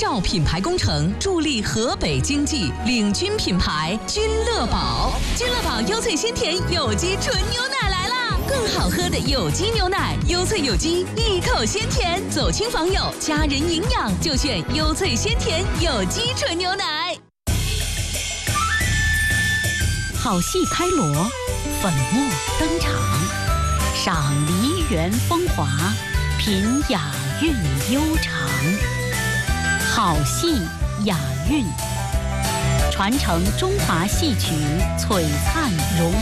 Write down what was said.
药品牌工程助力河北经济，领军品牌君乐宝。君乐宝优萃鲜甜有机纯牛奶来啦！更好喝的有机牛奶，优萃有机，一口鲜甜，走亲访友，家人营养就选优萃鲜甜有机纯牛奶。好戏开锣，粉墨登场，赏梨园风华，品雅韵悠长。好戏雅韵，传承中华戏曲璀璨荣